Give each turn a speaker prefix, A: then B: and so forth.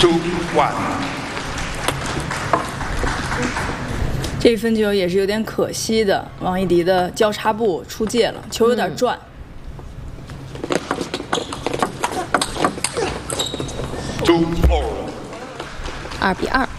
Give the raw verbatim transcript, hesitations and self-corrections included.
A: two one。
B: 这分球也是有点可惜的，王艺迪的交叉步出界了，球有点转。
A: two all。
C: 二比二。